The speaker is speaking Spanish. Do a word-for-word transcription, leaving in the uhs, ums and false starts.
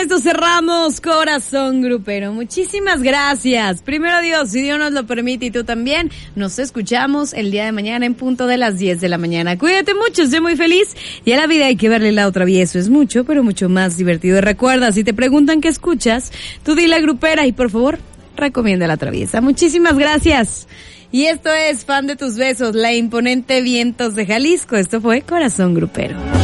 esto cerramos Corazón Grupero. Muchísimas gracias. Primero Dios, si Dios nos lo permite y tú también, nos escuchamos el día de mañana en punto de las diez de la mañana. Cuídate mucho, estoy muy feliz. Y a la vida hay que verle el lado travieso. Es mucho, pero mucho más divertido. Y recuerda, si te preguntan qué escuchas, tú di la grupera y por favor, recomienda la traviesa. Muchísimas gracias. Y esto es Fan de tus besos, la imponente Vientos de Jalisco. Esto fue Corazón Grupero.